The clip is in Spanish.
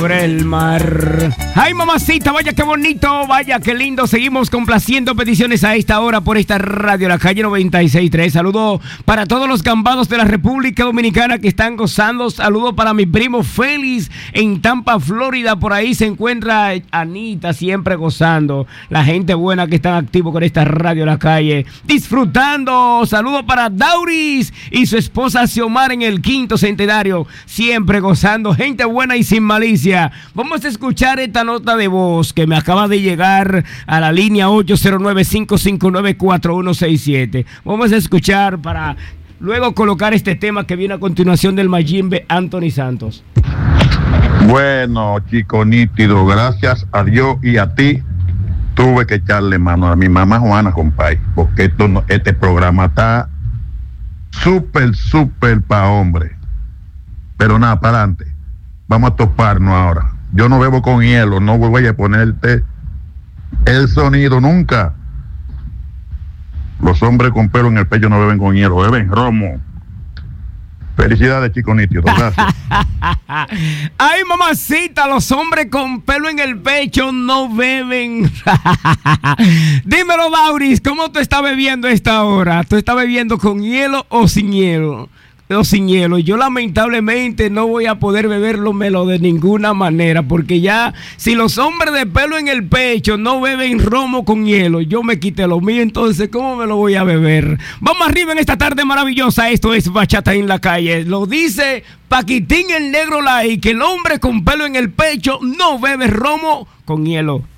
Por el mar. Ay, mamacita, vaya qué bonito, vaya qué lindo. Seguimos complaciendo peticiones a esta hora por esta radio, la calle 96.3. Saludo para todos los gambados de la República Dominicana que están gozando. Saludo para mi primo Félix en Tampa, Florida. Por ahí se encuentra Anita, siempre gozando. La gente buena que están activos con esta radio, la calle, disfrutando. Saludo para Dauris y su esposa Xiomar en el 5º centenario, siempre gozando. Gente buena y sin malicia. Vamos a escuchar esta nota de voz que me acaba de llegar a la línea 809-559-4167. Vamos a escuchar para luego colocar este tema que viene a continuación del Mayimbe Anthony Santos. Bueno, chico nítido, gracias a Dios y a ti tuve que echarle mano a mi mamá Juana, compadre, porque este programa está súper pa' hombre. Pero nada, para adelante. Vamos a toparnos ahora. Yo no bebo con hielo, no voy a ponerte el sonido nunca. Los hombres con pelo en el pecho no beben con hielo, beben romo. Felicidades, chico nítido, gracias. Ay, mamacita, los hombres con pelo en el pecho no beben. Dímelo, Dauris, ¿cómo tú estás bebiendo a esta hora? ¿Tú estás bebiendo con hielo o sin hielo? Sin hielo. Yo lamentablemente no voy a poder bebérmelo de ninguna manera, porque ya si los hombres de pelo en el pecho no beben romo con hielo, yo me quité lo mío, entonces ¿cómo me lo voy a beber? Vamos arriba en esta tarde maravillosa. Esto es Bachata en la Calle. Lo dice Paquitín el Negro Lai, que el hombre con pelo en el pecho no bebe romo con hielo.